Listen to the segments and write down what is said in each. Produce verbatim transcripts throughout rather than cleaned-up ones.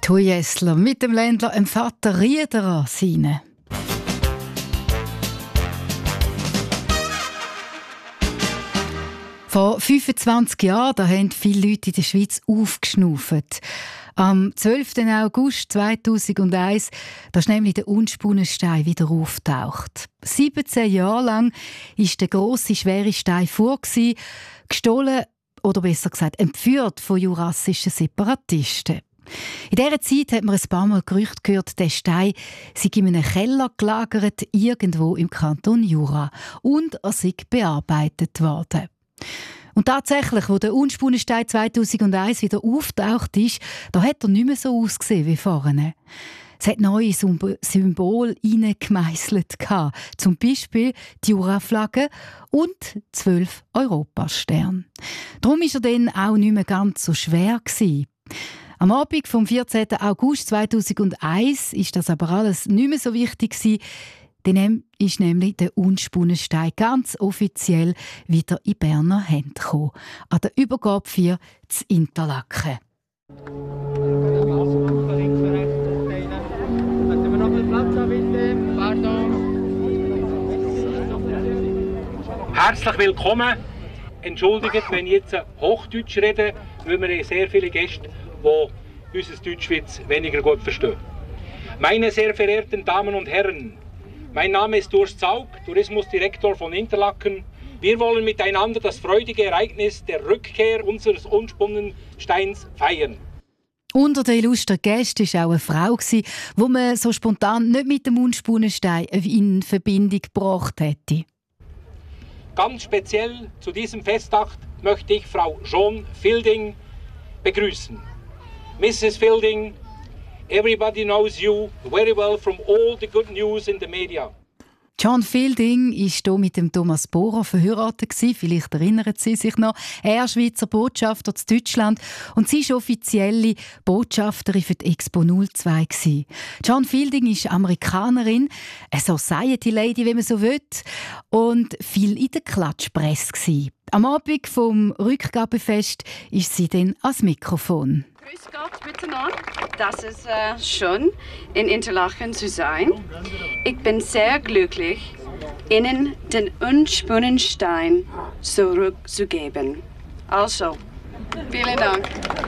Hui Jessler mit dem Ländler, dem Vater Riederer seine. Vor fünfundzwanzig Jahren da haben viele Leute in der Schweiz aufgeschnauft. Am zwölften August zweitausendeins da ist nämlich der Unspunnenstein wieder auftaucht. siebzehn Jahre lang war der grosse, schwere Stein vor, gestohlen oder besser gesagt entführt von jurassischen Separatisten. In dieser Zeit hat man ein paar Mal Gerüchte gehört, der Stein sei in einem Keller gelagert, irgendwo im Kanton Jura, und er sei bearbeitet worden. Und tatsächlich, als der Unspunnenstein zweitausendeins wieder auftaucht ist, da hat er nicht mehr so ausgesehen wie vorne. Es hat neue Symbole hineingemeisselt, zum Beispiel die Jura-Flagge und zwölf Europasterne. Darum war er dann auch nicht mehr ganz so schwer gewesen. Am Abend vom vierzehnten August zweitausendeins ist das aber alles nicht mehr so wichtig gewesen. Dann ist nämlich der Unspunnenstein ganz offiziell wieder in Berner Hände gekommen. An der Übergabe vier zu Interlaken. Herzlich willkommen. Entschuldigt, wenn ich jetzt Hochdeutsch rede, weil wir sehr viele Gäste, die unser Deutschschweiz weniger gut verstehen. Meine sehr verehrten Damen und Herren, mein Name ist Urs Zaug, Tourismusdirektor von Interlaken. Wir wollen miteinander das freudige Ereignis der Rückkehr unseres Unspunnensteins feiern. Unter den illustren Gästen war auch eine Frau, die man so spontan nicht mit dem Unspunnenstein in Verbindung gebracht hätte. Ganz speziell zu diesem Festtag möchte ich Frau Joan Fielding begrüßen. Missus Fielding, everybody knows you very well from all the good news in the media. Joan Fielding war hier mit dem Thomas Bohrer verheiratet. Vielleicht erinnern Sie sich noch. Er ist Schweizer Botschafter in Deutschland und sie war offizielle Botschafterin für die Expo null zwei. Joan Fielding ist Amerikanerin, eine Society Lady, wie man so will, und viel in der Klatschpresse. Am Abend vom Rückgabefest ist sie dann ans Mikrofon. Grüß Gott miteinander. Das ist äh, schön, in Interlaken zu sein. Ich bin sehr glücklich, Ihnen den Unspunnenstein zurückzugeben. Also, vielen Dank.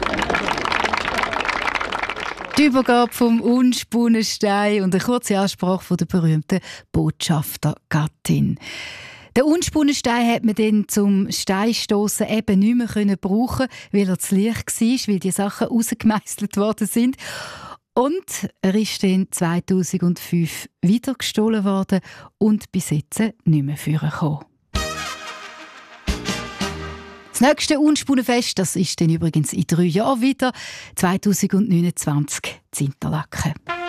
Die Übergabe vom Unspunnenstein und eine kurze Ansprache von der berühmten Botschaftergattin. Den Unspunnenstein hat man dann zum Steinstossen eben nicht mehr brauchen, weil er zu leicht war, weil die Sachen rausgemeisselt worden sind. Und er ist dann zweitausendfünf wieder gestohlen worden und bis jetzt nicht mehr vorgekommen. Das nächste Unspunnenfest, das ist dann übrigens in drei Jahren wieder, zweitausendneunundzwanzig in Interlaken.